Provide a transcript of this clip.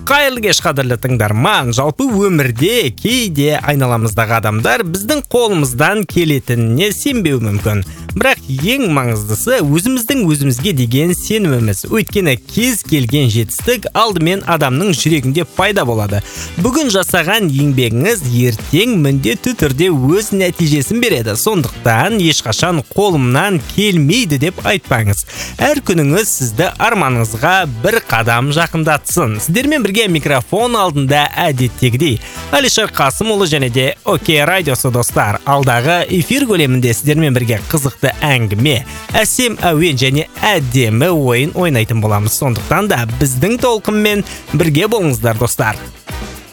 Қайырлы кеш қадірлі тыңдарман. Жалпы өмірде кейде айналамыздағы адамдар біздің қолымыздан келетініне сенбеуі мүмкін. Бірақ ең маңыздысы өзіміздің өзімізге деген сеніміміз. Өйткені кез келген жетістік алдымен адамның жүрегінде пайда болады. Бүгін жасаған еңбегіңіз ертең міндетті түрде өз нәтижесін береді. Сондықтан ешқашан қолымнан келмейді деп айтпаңыз. Әр күніңіз сізді арманыңызға бір қадам жақындатсын. Сіздермен бірге микрофон алдында әдеттегідей Алишер Қасымұлы және де Окей радиосы достар. Алдағы эфир көлемінде сіздермен бірге қызықты әңгіме, әсем әуен және әдемі ойын ойнайтын боламыз. Сондықтан да біздің толқынмен бірге болыңыздар достар.